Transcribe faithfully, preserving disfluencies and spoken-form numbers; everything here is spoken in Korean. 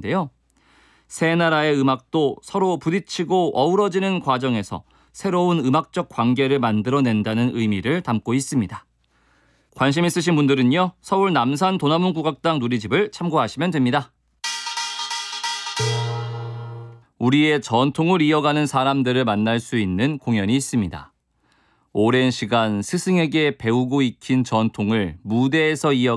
있는데요. 세 나라의 음악도 서로 부딪히고 어우러지는 과정에서 새로운 음악적 관계를 만들어낸다는 의미를 담고 있습니다. 관심 있으신 분들은요, 서울 남산 도남문 국악당 누리집을 참고하시면 됩니다. 우리의 전통을 이어가는 사람들을 만날 수 있는 공연이 있습니다. 오랜 시간 스승에게 배우고 익힌 전통을 무대에서 이어가는